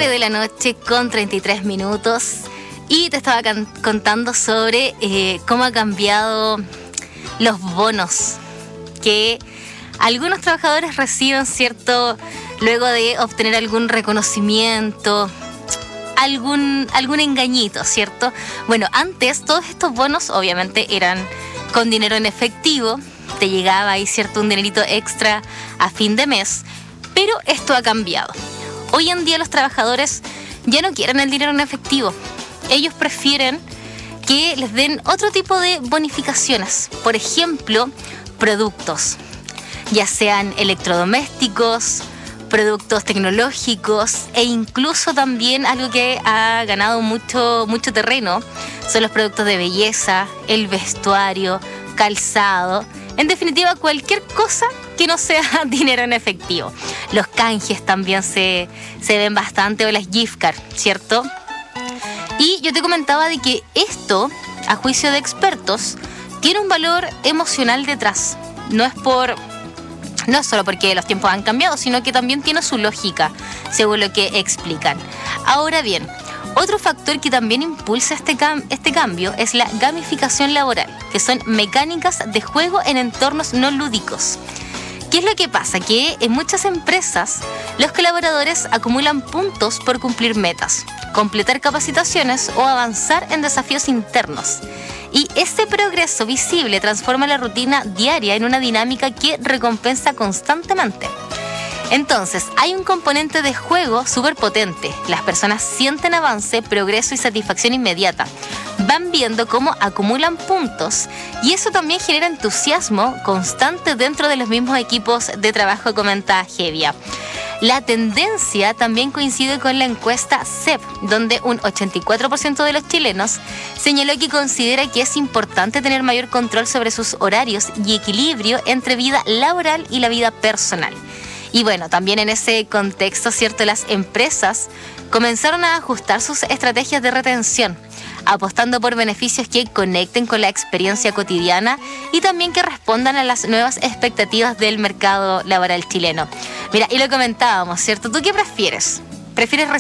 9 de la noche con 33 minutos y te estaba contando sobre cómo ha cambiado los bonos que algunos trabajadores reciben, ¿cierto? Luego de obtener algún reconocimiento, algún engañito, ¿cierto? Bueno, antes todos estos bonos obviamente eran con dinero en efectivo, te llegaba ahí, ¿cierto? Un dinerito extra a fin de mes, pero esto ha cambiado. Hoy en día los trabajadores ya no quieren el dinero en efectivo. Ellos prefieren que les den otro tipo de bonificaciones. Por ejemplo, productos, ya sean electrodomésticos, productos tecnológicos e incluso también algo que ha ganado mucho terreno son los productos de belleza, el vestuario, calzado, en definitiva cualquier cosa que no sea dinero en efectivo. Los canjes también se ven bastante, o las gift cards, ¿cierto? Y yo te comentaba de que esto, a juicio de expertos, tiene un valor emocional detrás. No es solo porque los tiempos han cambiado, sino que también tiene su lógica, según lo que explican. Ahora bien, otro factor que también impulsa este cambio es la gamificación laboral, que son mecánicas de juego en entornos no lúdicos. ¿Qué es lo que pasa? Que en muchas empresas los colaboradores acumulan puntos por cumplir metas, completar capacitaciones o avanzar en desafíos internos. Y este progreso visible transforma la rutina diaria en una dinámica que recompensa constantemente. Entonces, hay un componente de juego súper potente. Las personas sienten avance, progreso y satisfacción inmediata. Van viendo cómo acumulan puntos y eso también genera entusiasmo constante dentro de los mismos equipos de trabajo, comenta Hevia. La tendencia también coincide con la encuesta CEP, donde un 84% de los chilenos señaló que considera que es importante tener mayor control sobre sus horarios y equilibrio entre vida laboral y la vida personal. Y bueno, también en ese contexto, ¿cierto?, las empresas comenzaron a ajustar sus estrategias de retención, apostando por beneficios que conecten con la experiencia cotidiana y también que respondan a las nuevas expectativas del mercado laboral chileno. Mira, y lo comentábamos, ¿cierto? ¿Tú qué prefieres? ¿Prefieres